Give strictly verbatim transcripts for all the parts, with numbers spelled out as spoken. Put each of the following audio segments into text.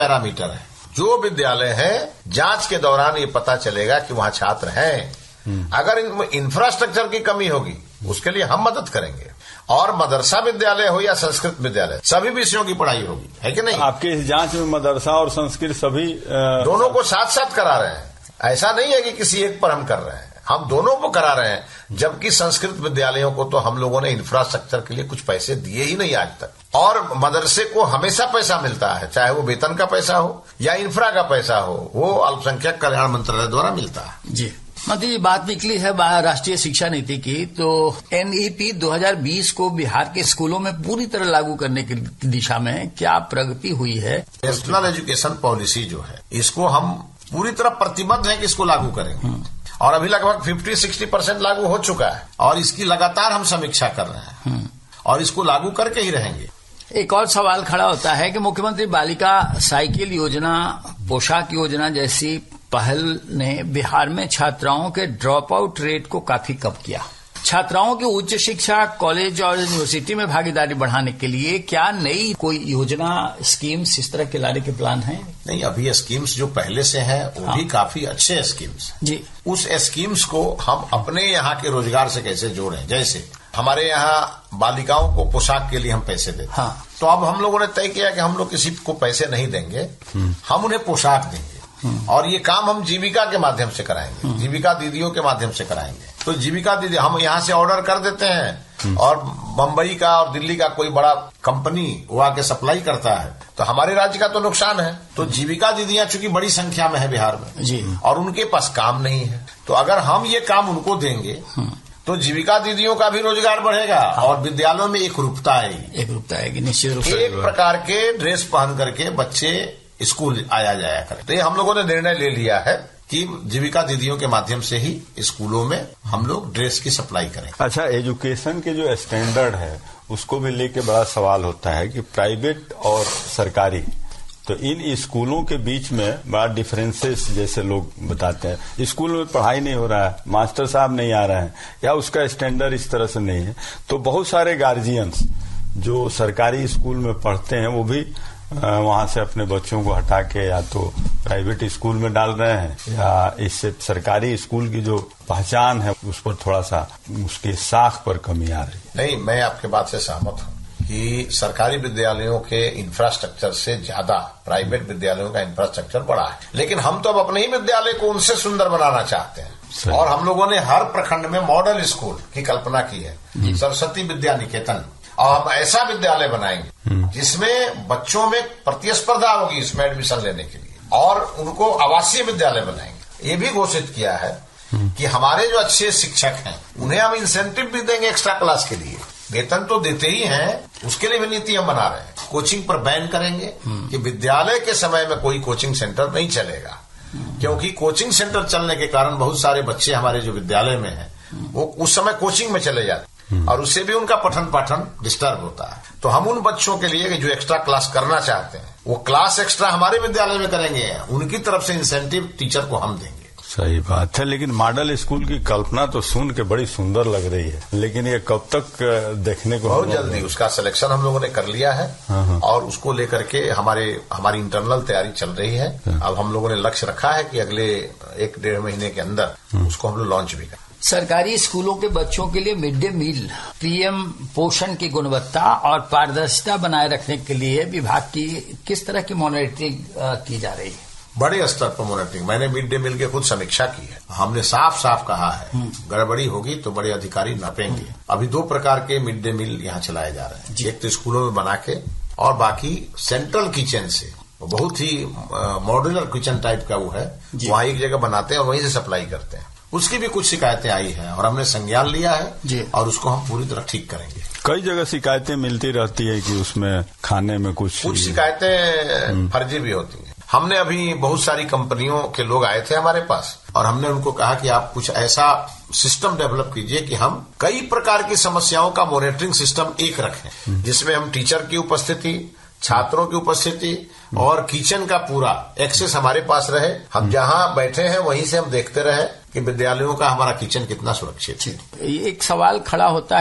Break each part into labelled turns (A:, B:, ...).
A: Parameter है। जो विद्यालय है जांच के दौरान ये पता चलेगा कि वहां छात्र हैं। अगर इंफ्रास्ट्रक्चर की कमी होगी उसके लिए हम मदद करेंगे। और मदरसा विद्यालय हो या संस्कृत विद्यालय, सभी विषयों की पढ़ाई होगी, है कि नहीं?
B: आपके इस जांच में मदरसा और संस्कृत सभी आ...
A: दोनों को साथ साथ करा रहे हैं। ऐसा नहीं है कि किसी एक पर हम कर रहे हैं, हम दोनों को करा रहे हैं। जबकि संस्कृत विद्यालयों को तो हम लोगों ने इंफ्रास्ट्रक्चर के लिए कुछ पैसे दिए ही नहीं आज तक। और मदरसे को हमेशा पैसा मिलता है, चाहे वो वेतन का पैसा हो या इंफ्रा का पैसा हो, वो अल्पसंख्यक कल्याण मंत्रालय द्वारा मिलता है।
C: जी मंत्री जी, बात निकली है राष्ट्रीय शिक्षा नीति की, तो एनईपी दो हज़ार बीस को बिहार के स्कूलों में पूरी तरह लागू करने की दिशा में क्या प्रगति हुई है?
A: नेशनल एजुकेशन पॉलिसी जो है, इसको हम पूरी तरह प्रतिबद्ध है कि इसको लागू करेंगे। और अभी लगभग पचास साठ परसेंट लागू हो चुका है और इसकी लगातार हम समीक्षा कर रहे हैं और इसको लागू करके ही रहेंगे।
C: एक और सवाल खड़ा होता है कि मुख्यमंत्री बालिका साइकिल योजना, पोशाक योजना जैसी पहल ने बिहार में छात्राओं के ड्रॉप आउट रेट को काफी कम किया। छात्राओं की उच्च शिक्षा, कॉलेज और यूनिवर्सिटी में भागीदारी बढ़ाने के लिए क्या नई कोई योजना, स्कीम्स इस तरह के लाने के प्लान हैं?
A: नहीं, अभी स्कीम्स जो पहले से हैं वो हाँ। भी काफी अच्छे स्कीम्स
C: जी।
A: उस स्कीम्स को हम अपने यहाँ के रोजगार से कैसे जोड़ें? जैसे हमारे यहाँ बालिकाओं को पोशाक के लिए हम पैसे देते हैं, हाँ। तो अब हम लोगों ने तय किया कि हम लोग किसी को पैसे नहीं देंगे, हम उन्हें पोशाक देंगे। और ये काम हम जीविका के माध्यम से कराएंगे, जीविका दीदियों के माध्यम से कराएंगे। तो जीविका दीदी हम यहाँ से ऑर्डर कर देते हैं और बम्बई का और दिल्ली का कोई बड़ा कंपनी वो आके सप्लाई करता है, तो हमारे राज्य का तो नुकसान है। तो जीविका दीदियां चूंकि बड़ी संख्या में है बिहार में
C: जी,
A: और उनके पास काम नहीं है, तो अगर हम ये काम उनको देंगे तो जीविका दीदियों का भी रोजगार बढ़ेगा और विद्यालयों में एक रूपता आएगी।
C: एक रूपता आएगी निश्चित रूप से।
A: एक प्रकार के ड्रेस पहन करके बच्चे स्कूल आया जाया करें। तो ये हम लोगों ने निर्णय ले लिया है कि जीविका दीदियों के माध्यम से ही स्कूलों में हम लोग ड्रेस की सप्लाई करें।
B: अच्छा, एजुकेशन के जो स्टैंडर्ड है उसको भी लेके बड़ा सवाल होता है कि प्राइवेट और सरकारी, तो इन स्कूलों के बीच में बड़ा डिफरेंसेस जैसे लोग बताते हैं। स्कूल में पढ़ाई नहीं हो रहा है, मास्टर साहब नहीं आ रहे हैं या उसका स्टैंडर्ड इस तरह से नहीं है, तो बहुत सारे गार्जियंस जो सरकारी स्कूल में पढ़ते हैं वो भी वहां से अपने बच्चों को हटा के या तो प्राइवेट स्कूल में डाल रहे हैं या इससे सरकारी स्कूल की जो पहचान है उस पर थोड़ा सा उसके साख पर कमी आ रही है।
A: नहीं, मैं आपके बात से सहमत हूं कि सरकारी विद्यालयों के इंफ्रास्ट्रक्चर से ज्यादा प्राइवेट विद्यालयों का इंफ्रास्ट्रक्चर बड़ा है, लेकिन हम तो अब अपने ही विद्यालय को उनसे सुंदर बनाना चाहते हैं। और हम लोगों ने हर प्रखंड में मॉडल स्कूल की कल्पना की है, सरस्वती विद्या निकेतन, और हम ऐसा विद्यालय बनाएंगे जिसमें बच्चों में प्रतिस्पर्धा होगी इसमें एडमिशन लेने के लिए, और उनको आवासीय विद्यालय बनाएंगे। ये भी घोषित किया है कि हमारे जो अच्छे शिक्षक हैं उन्हें हम इंसेंटिव भी देंगे एक्स्ट्रा क्लास के लिए। वेतन तो देते ही हैं, उसके लिए भी नीति हम बना रहे हैं। कोचिंग पर बैन करेंगे कि विद्यालय के समय में कोई कोचिंग सेंटर नहीं चलेगा, क्योंकि कोचिंग सेंटर चलने के कारण बहुत सारे बच्चे हमारे जो विद्यालय में हैं वो उस समय कोचिंग में चले जाते और उससे भी उनका पठन पाठन डिस्टर्ब होता है। तो हम उन बच्चों के लिए जो एक्स्ट्रा क्लास करना चाहते हैं वो क्लास एक्स्ट्रा हमारे विद्यालय में करेंगे, उनकी तरफ से इंसेंटिव टीचर को हम देंगे।
B: सही बात है, लेकिन मॉडल स्कूल की कल्पना तो सुन के बड़ी सुंदर लग रही है, लेकिन ये कब तक देखने को?
A: बहुत जल्दी उसका सिलेक्शन हम लोगों ने कर लिया है और उसको लेकर के हमारे हमारी इंटरनल तैयारी चल रही है। अब हम लोगों ने लक्ष्य रखा है कि अगले एक डेढ़ महीने के अंदर उसको हम लोग लॉन्च भी करें।
C: सरकारी स्कूलों के बच्चों के लिए मिड डे मील, पीएम पोषण की गुणवत्ता और पारदर्शिता बनाए रखने के लिए विभाग की किस तरह की मॉनिटरिंग की जा रही है?
A: बड़े स्तर पर मॉनिटरिंग, मैंने मिड डे मील की खुद समीक्षा की है। हमने साफ साफ कहा है गड़बड़ी होगी तो बड़े अधिकारी नापेंगे। अभी दो प्रकार के मिड डे मील यहाँ चलाए जा रहे हैं, एक तो स्कूलों में बना के और बाकी सेंट्रल किचन से, बहुत ही मॉड्यूलर किचन टाइप का वो है, वहाँ एक जगह बनाते हैं और वहीं से सप्लाई करते हैं। उसकी भी कुछ शिकायतें आई हैं और हमने संज्ञान लिया है और उसको हम पूरी तरह ठीक करेंगे।
B: कई जगह शिकायतें मिलती रहती है कि उसमें खाने में कुछ
A: कुछ शिकायतें फर्जी भी होती हैं। हमने अभी बहुत सारी कंपनियों के लोग आए थे हमारे पास और हमने उनको कहा कि आप कुछ ऐसा सिस्टम डेवलप कीजिए कि हम कई प्रकार की समस्याओं का मॉनिटरिंग सिस्टम एक रखें, जिसमें हम टीचर की उपस्थिति, छात्रों की उपस्थिति और किचन का पूरा एक्सेस हमारे पास रहे। हम जहां बैठे हैं वहीं से हम देखते रहे कि विद्यालयों का हमारा किचन कितना सुरक्षित है।
C: एक सवाल खड़ा होता है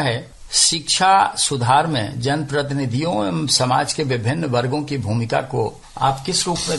C: शिक्षा सुधार में जनप्रतिनिधियों एवं समाज के विभिन्न वर्गों की भूमिका को आप किस रूप में